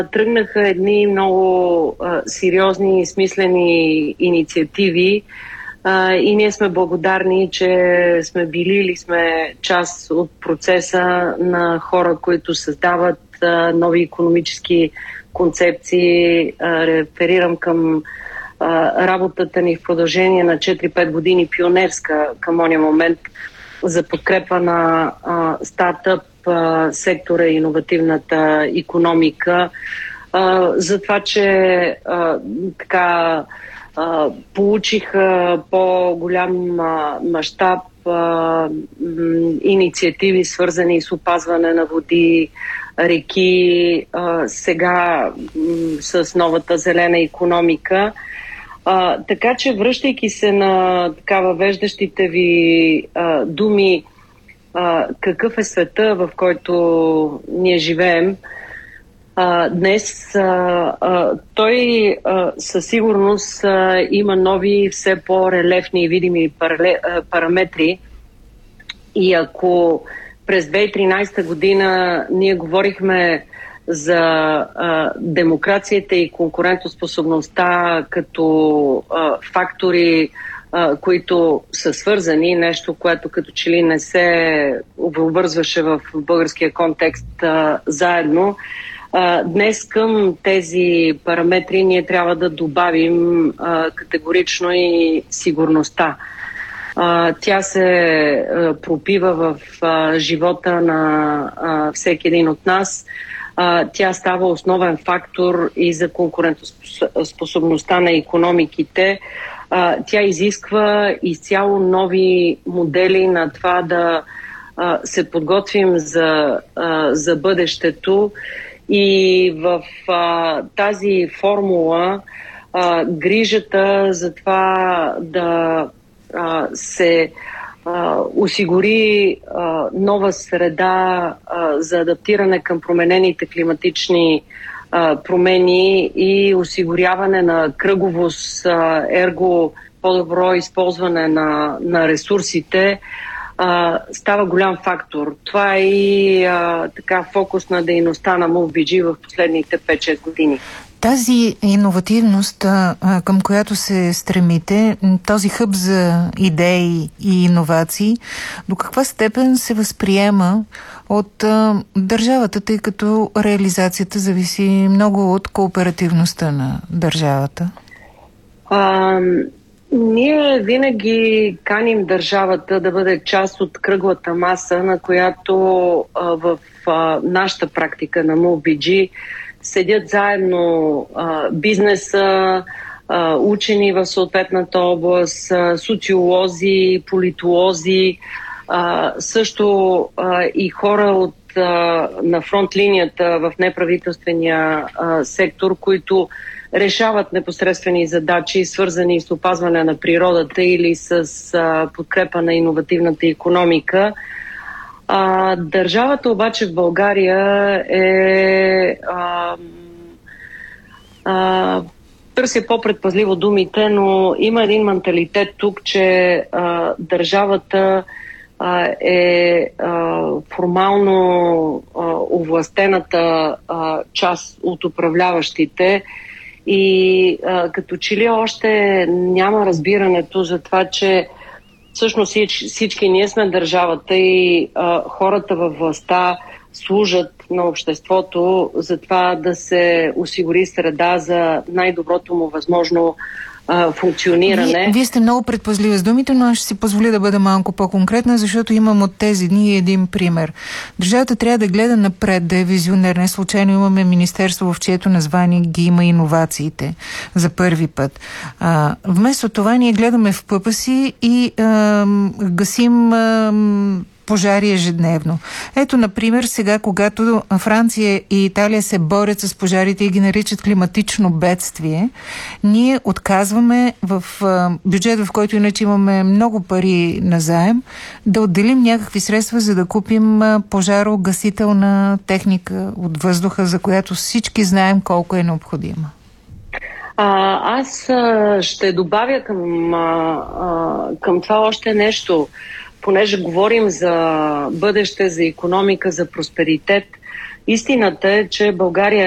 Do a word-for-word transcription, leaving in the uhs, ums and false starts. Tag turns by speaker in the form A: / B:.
A: Тръгнаха едни много а, сериозни и смислени инициативи а, и ние сме благодарни, че сме били или сме част от процеса на хора, които създават а, нови икономически концепции. А, реферирам към а, работата ни в продължение на четири-пет години, пионерска към ония момент, за подкрепа на а, стартъп а, сектора и иновативната икономика, а, за това, че а, така а, получиха по-голям мащаб инициативи, свързани с опазване на води, реки, а, сега м- с новата зелена икономика. А, така че, връщайки се на така въвеждащите ви а, думи, а, какъв е света, в който ние живеем а, днес, а, а, той а, със сигурност а, има нови, все по-релефни и видими парале, а, параметри. И ако през две хиляди и тринадесета година ние говорихме за а, демокрацията и конкурентоспособността като а, фактори, а, които са свързани, нещо, което като че ли не се обвързваше в българския контекст а, заедно. А, днес към тези параметри ние трябва да добавим а, категорично и сигурността. А, тя се а, пропива в а, живота на а, всеки един от нас. Uh, тя става основен фактор и за конкурентоспособността на икономиките. Uh, тя изисква изцяло нови модели на това да uh, се подготвим за, uh, за бъдещето. И в uh, тази формула uh, грижата за това да uh, се Uh, осигури uh, нова среда uh, за адаптиране към променените климатични uh, промени и осигуряване на кръговост, uh, ерго по-добро използване на, на ресурсите, uh, става голям фактор. Това е и uh, така фокус на дейността на MoveBG в последните пет-шест години.
B: Тази иновативност, към която се стремите, този хъб за идеи и иновации, до каква степен се възприема от а, държавата, тъй като реализацията зависи много от кооперативността на държавата?
A: А, ние винаги каним държавата да бъде част от кръглата маса, на която а, в а, нашата практика на MoveBG седят заедно а, бизнеса, а, учени в съответната област, а, социолози, политолози, а, също а, и хора от, а, на фронт линията в неправителствения а, сектор, които решават непосредствени задачи, свързани с опазване на природата или с а, подкрепа на иновативната икономика. А, държавата обаче в България е а, а, търся по-предпазливо думите, но има един менталитет тук, че а, държавата а, е а, формално а, овластената а, част от управляващите и а, като че ли още няма разбирането за това, че всъщност всички, всички ние сме държавата и а, хората във властта служат на обществото за това да се осигури среда за най-доброто му възможно а, функциониране.
B: Вие, вие сте много предпазлива с думите, но аз ще си позволя да бъда малко по-конкретна, защото имам от тези дни един пример. Държавата трябва да гледа напред, да е визионер. Не случайно имаме министерство, в чието название ги има иновациите за първи път. А, вместо това ние гледаме в пъпа си и а, гасим а, пожари ежедневно. Ето, например, сега, когато Франция и Италия се борят с пожарите и ги наричат климатично бедствие, ние отказваме в бюджет, в който иначе имаме много пари на заем, да отделим някакви средства, за да купим пожарогасителна техника от въздуха, за която всички знаем колко е необходима.
A: А, аз а, ще добавя към, а, а, към това още нещо. Понеже говорим за бъдеще, за икономика, за просперитет, истината е, че България